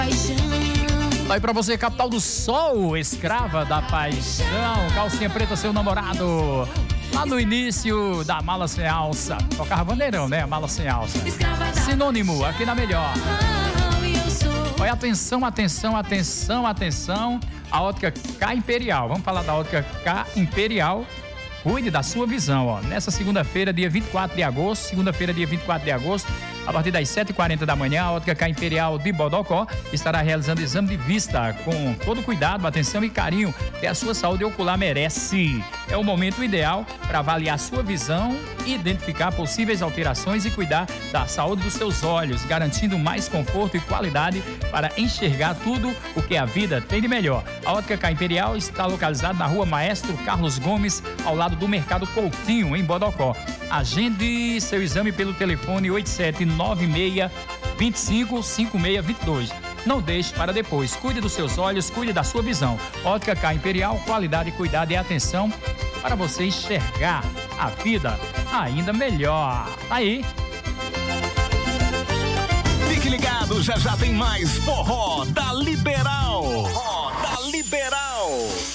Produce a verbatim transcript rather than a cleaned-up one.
Tá aí pra você, capital do sol, escrava da paixão, calcinha preta, seu namorado. Lá no início da Mala Sem Alça. Tocava bandeirão, né? A Mala Sem Alça. Sinônimo, aqui na melhor. Olha, atenção, atenção, atenção, atenção. A ótica K Imperial. Vamos falar da ótica K Imperial. Cuide da sua visão, ó. Nessa segunda-feira, dia vinte e quatro de agosto, segunda-feira, dia vinte e quatro de agosto, a partir das sete e quarenta da manhã, a ótica K Imperial de Bodocó estará realizando exame de vista com todo cuidado, atenção e carinho que a sua saúde ocular merece. É o momento ideal para avaliar sua visão, identificar possíveis alterações e cuidar da saúde dos seus olhos, garantindo mais conforto e qualidade para enxergar tudo o que a vida tem de melhor. A ótica K Imperial está localizada na rua Maestro Carlos Gomes, ao lado do Mercado Coutinho, em Bodocó. Agende seu exame pelo telefone oito sete nove seis, dois cinco, cinco seis dois dois. Não deixe para depois. Cuide dos seus olhos, cuide da sua visão. Ótica K Imperial, qualidade, cuidado e atenção para você enxergar a vida ainda melhor. Aí. Fique ligado, já já tem mais forró da Liberal. Forró da Liberal.